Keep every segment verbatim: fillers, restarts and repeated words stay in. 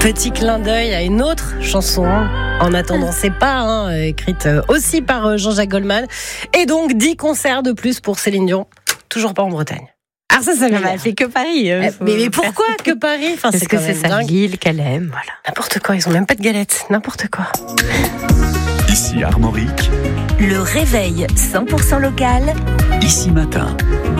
Petit clin d'œil à une autre chanson, En attendant ses pas, hein, écrite aussi par Jean-Jacques Goldman. Et donc dix concerts de plus pour Céline Dion, toujours pas en Bretagne. Ah ça, ça m'énerve. Elle fait que Paris. Euh, mais, mais pourquoi que Paris? Enfin, Parce c'est que quand c'est même sa dingue. ville qu'elle aime, voilà. N'importe quoi, ils ont même pas de galettes, n'importe quoi. Ici Armorique, Le réveil cent pour cent local. ici matin.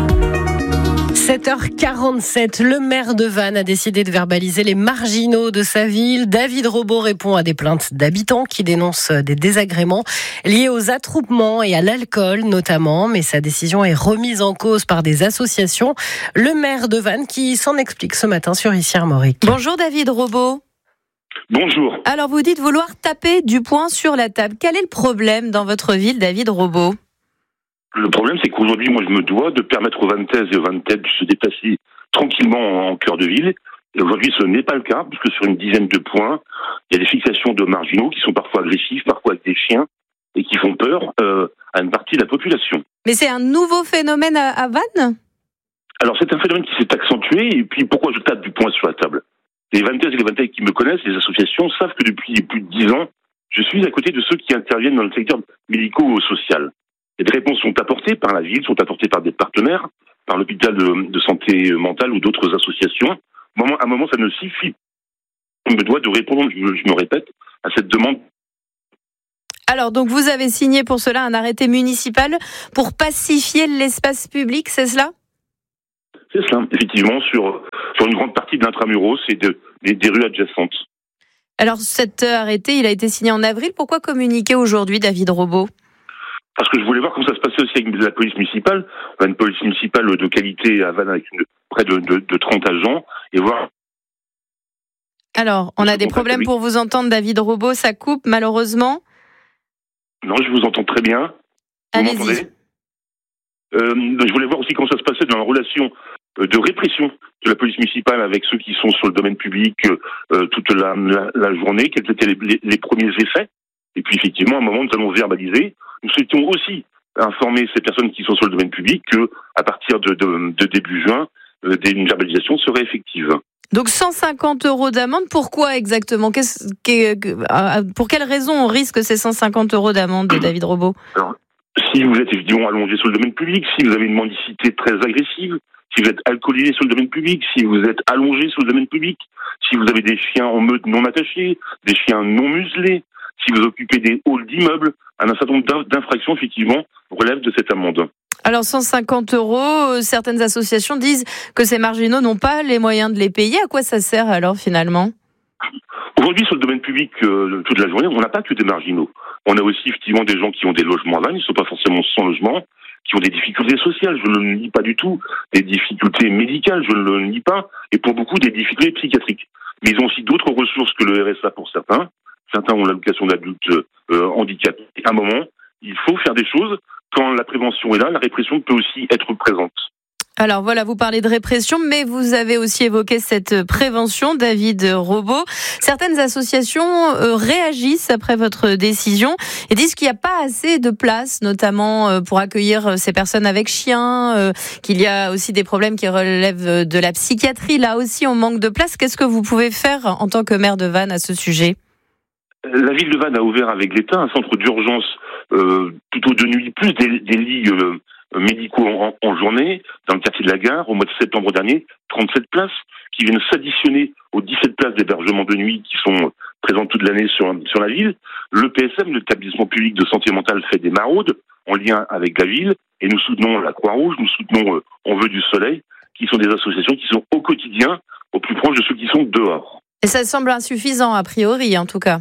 sept heures quarante-sept, le maire de Vannes a décidé de verbaliser les marginaux de sa ville. David Robo répond à des plaintes d'habitants qui dénoncent des désagréments liés aux attroupements et à l'alcool notamment, mais sa décision est remise en cause par des associations. Le maire de Vannes qui s'en explique ce matin sur Ici Armorique. Bonjour David Robo. Bonjour. Alors vous dites vouloir taper du poing sur la table. Quel est le problème dans votre ville, David Robo? Le problème, c'est qu'aujourd'hui, moi, je me dois de permettre aux Vannetaises et aux Vannetains de se déplacer tranquillement en cœur de ville. Et aujourd'hui, ce n'est pas le cas, puisque sur une dizaine de points, il y a des fixations de marginaux qui sont parfois agressifs, parfois avec des chiens, et qui font peur euh, à une partie de la population. Mais c'est un nouveau phénomène à, à Vannes? Alors, c'est un phénomène qui s'est accentué, et puis pourquoi je tape du poing sur la table? Les Vannetaises et les Vannetains qui me connaissent, les associations, savent que depuis plus de dix ans, je suis à côté de ceux qui interviennent dans le secteur médico-social. Et des réponses sont apportées par la ville, sont apportées par des partenaires, par l'hôpital de, de santé mentale ou d'autres associations. À un moment, à un moment, ça ne suffit. On me doit de répondre, je, je me répète, à cette demande. Alors, donc vous avez signé pour cela un arrêté municipal pour pacifier l'espace public, c'est cela? C'est cela, effectivement, sur, sur une grande partie de l'intramuros et de, des, des rues adjacentes. Alors, cet arrêté, il a été signé en avril. Pourquoi communiquer aujourd'hui, David Robo? Parce que je voulais voir comment ça se passait aussi avec la police municipale. On a une police municipale de qualité à Vannes avec une, près de, de, de trente agents. Et voir. Alors, on a des problèmes pour vous entendre, David Robo. Ça coupe, malheureusement. Non, je vous entends très bien. Vous Allez-y. m'entendez ? euh, Je voulais voir aussi comment ça se passait dans la relation de répression de la police municipale avec ceux qui sont sur le domaine public euh, toute la, la, la journée. Quels étaient les, les, les premiers effets ? Et puis, effectivement, à un moment, nous allons verbaliser. Nous souhaitons aussi informer ces personnes qui sont sur le domaine public que, à partir de, de, de début juin, euh, une verbalisation serait effective. Donc cent cinquante euros d'amende, pourquoi exactement? Qu'est-ce, qu'est, Pour quelle raison on risque ces cent cinquante euros d'amende, David Robo? Alors, si vous êtes évidemment allongé sur le domaine public, si vous avez une mendicité très agressive, si vous êtes alcoolisé sur le domaine public, si vous êtes allongé sur le domaine public, si vous avez des chiens en meute non attachés, des chiens non muselés, si vous occupez des halls d'immeubles, un certain nombre d'infractions, effectivement, relèvent de cette amende. Alors, cent cinquante euros, certaines associations disent que ces marginaux n'ont pas les moyens de les payer. À quoi ça sert, alors, finalement? Aujourd'hui, sur le domaine public, euh, toute la journée, on n'a pas que des marginaux. On a aussi, effectivement, des gens qui ont des logements à Vannes, ils ne sont pas forcément sans logement, qui ont des difficultés sociales, je ne le nie pas du tout, des difficultés médicales, je ne le nie pas, et pour beaucoup, des difficultés psychiatriques. Mais ils ont aussi d'autres ressources que le R S A pour certains. Certains ont l'allocation d'adulte euh, handicapé. À un moment, il faut faire des choses. Quand la prévention est là, la répression peut aussi être présente. Alors voilà, vous parlez de répression, mais vous avez aussi évoqué cette prévention, David Robo. Certaines associations euh, réagissent après votre décision et disent qu'il n'y a pas assez de place, notamment euh, pour accueillir ces personnes avec chiens, euh, qu'il y a aussi des problèmes qui relèvent de la psychiatrie. Là aussi, on manque de place. Qu'est-ce que vous pouvez faire en tant que maire de Vannes à ce sujet ? La ville de Vannes a ouvert avec l'État un centre d'urgence euh, plutôt de nuit, plus des, des lits euh, médicaux en, en journée, dans le quartier de la Gare, au mois de septembre dernier, trente-sept places, qui viennent s'additionner aux dix-sept places d'hébergement de nuit qui sont présentes toute l'année sur, sur la ville. Le P S M, l'établissement public de santé mentale, fait des maraudes en lien avec la ville, et nous soutenons la Croix-Rouge, nous soutenons euh, On veut du soleil, qui sont des associations qui sont au quotidien au plus proche de ceux qui sont dehors. Et ça semble insuffisant, a priori, en tout cas.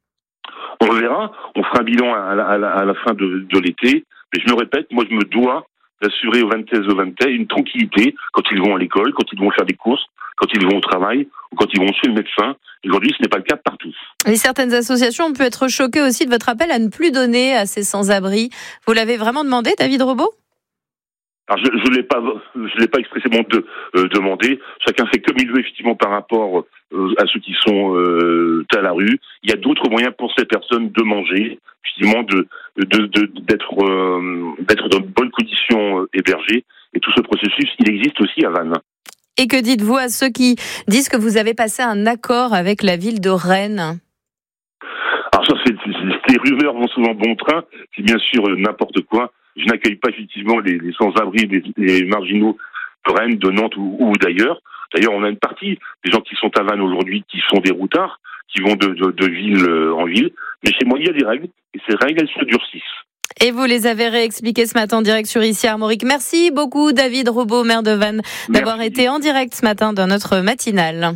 On verra, on fera un bilan à la, à la, à la fin de, de l'été, mais je me répète, moi je me dois d'assurer aux Vannetaises et aux Vannetains une tranquillité quand ils vont à l'école, quand ils vont faire des courses, quand ils vont au travail, ou quand ils vont chez le médecin. Aujourd'hui, ce n'est pas le cas partout. Et certaines associations ont pu être choquées aussi de votre appel à ne plus donner à ces sans-abri. Vous l'avez vraiment demandé, David Robo ? Alors je je l'ai pas je l'ai pas expressément de, euh, demandé. Chacun fait comme il veut effectivement par rapport euh, à ceux qui sont euh, à la rue. Il y a d'autres moyens pour ces personnes de manger, effectivement de de, de d'être euh, d'être dans de bonnes conditions euh, hébergées. Et tout ce processus, il existe aussi à Vannes. Et que dites-vous à ceux qui disent que vous avez passé un accord avec la ville de Rennes ? Alors ça, c'est, c'est, les rumeurs vont souvent bon train, c'est bien sûr euh, n'importe quoi. Je n'accueille pas effectivement les, les sans-abri, les, les marginaux de Rennes, de Nantes ou, ou d'ailleurs. D'ailleurs, on a une partie des gens qui sont à Vannes aujourd'hui, qui sont des routards, qui vont de, de, de ville en ville. Mais chez moi, il y a des règles, et ces règles, elles se durcissent. Et vous les avez réexpliquées ce matin en direct sur Ici Armorique. Merci beaucoup David Robot, maire de Vannes, d'avoir Merci. été en direct ce matin dans notre matinale.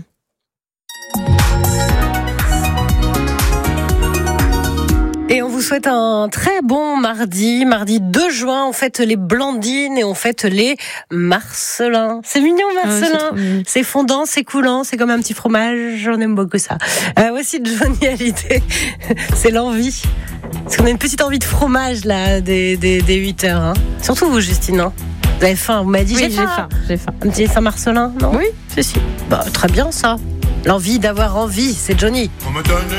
Et on vous souhaite un très bon mardi, mardi deux juin. On fête les Blandines et on fête les Marcelins. C'est mignon, Marcelin. Ah oui, c'est, c'est fondant, c'est coulant, c'est comme un petit fromage. On aime beaucoup ça. Euh, voici Johnny Hallyday. C'est l'envie. Parce qu'on a une petite envie de fromage là, des, des, des huit heures. Hein. Surtout vous, Justine. Hein. Vous avez faim, vous m'avez dit Oui, j'ai, j'ai faim. faim. J'ai faim. Un petit Saint-Marcelin, non ? Oui, c'est si. Bah, très bien ça. L'envie d'avoir envie, c'est Johnny.